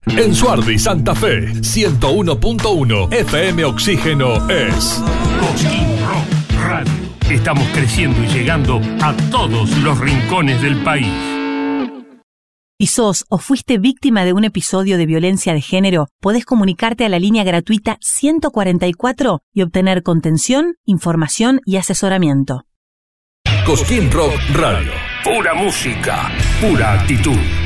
En Suardi, Santa Fe, 101.1 FM Oxígeno es Cosquín Rock Radio. Estamos creciendo y llegando a todos los rincones del país. Si sos o fuiste víctima de un episodio de violencia de género, podés comunicarte a la línea gratuita 144 y obtener contención, información y asesoramiento. Cosquín Rock Radio. Pura música, pura actitud.